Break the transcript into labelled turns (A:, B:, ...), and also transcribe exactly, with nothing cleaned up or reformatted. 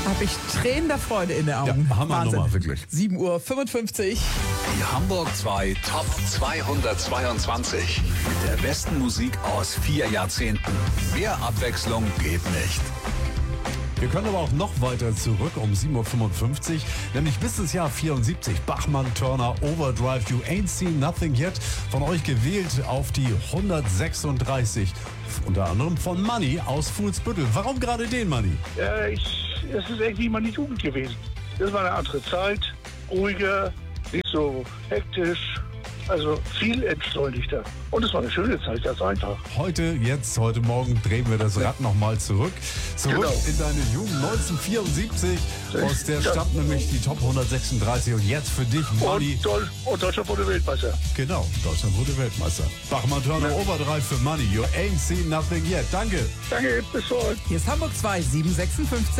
A: habe ich Tränen der Freude in den Augen.
B: Ja, Hammernummer, wirklich.
A: sieben Uhr fünfundfünfzig.
C: Die Hamburg zwei Top zweihundertzweiundzwanzig. Mit der besten Musik aus vier Jahrzehnten. Mehr Abwechslung geht nicht.
B: Wir können aber auch noch weiter zurück um sieben Uhr fünfundfünfzig, nämlich bis ins Jahr vierundsiebzig. Bachmann, Turner, Overdrive, You Ain't Seen Nothing Yet. Von euch gewählt auf die hundertsechsunddreißig. Unter anderem von Money aus Fuhlsbüttel. Warum gerade den Money?
D: Ja, ich, es ist irgendwie meine Jugend gewesen. Das war eine andere Zeit, ruhiger, nicht so hektisch, also viel entschleunigter. Und es war eine schöne Zeit, ganz einfach.
B: Heute, jetzt, heute Morgen drehen wir das Rad nochmal zurück. Zurück
D: Genau.
B: in deine Jugend neunzehnhundertvierundsiebzig. Aus der
D: Ja.
B: stammt nämlich die Top hundertsechsunddreißig. Und jetzt für dich, Money.
D: Und, Deu- und Deutschland wurde Weltmeister.
B: Genau, Deutschland wurde Weltmeister. Bachmann, Turner,
D: Ja.
B: Overdrive für Money. You ain't seen nothing yet. Danke.
D: Danke, bis bald.
A: Hier ist Hamburg zwei, sieben Uhr sechsundfünfzig.